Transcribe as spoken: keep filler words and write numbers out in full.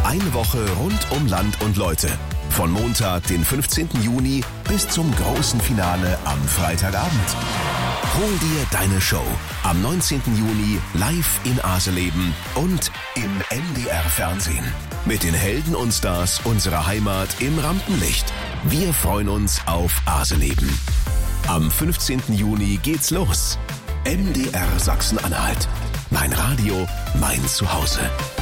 Eine Woche rund um Land und Leute. Von Montag, den fünfzehnten Juni bis zum großen Finale am Freitagabend. Hol dir deine Show am neunzehnten Juni live in Aseleben und im N D R-Fernsehen. Mit den Helden und Stars unserer Heimat im Rampenlicht. Wir freuen uns auf Aseleben. Am fünfzehnten Juni geht's los. M D R Sachsen-Anhalt. Mein Radio, mein Zuhause.